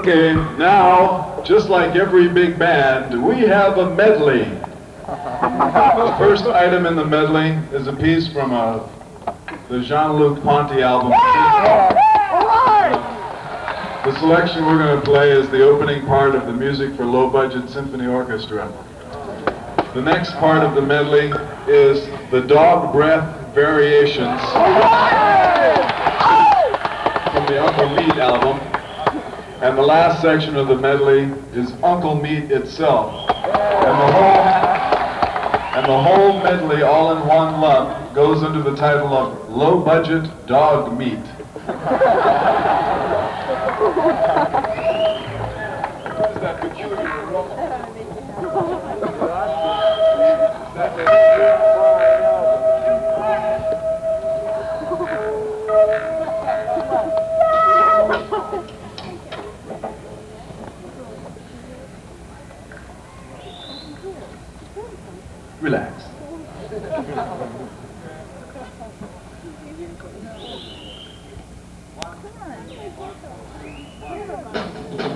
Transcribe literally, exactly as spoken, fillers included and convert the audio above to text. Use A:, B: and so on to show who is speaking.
A: Okay, now, just like every big band, we have a medley. The first item in the medley is a piece from a, the Jean-Luc Ponty album. The selection we're going to play is the opening part of the Music for Low Budget Symphony Orchestra. The next part of the medley is the Dog Breath Variations from the Uncle Meat album. And the last section of the medley is Uncle Meat itself. And the whole, and the whole medley, all in one lump, goes under the title of Low Budget Dog Meat. Relax.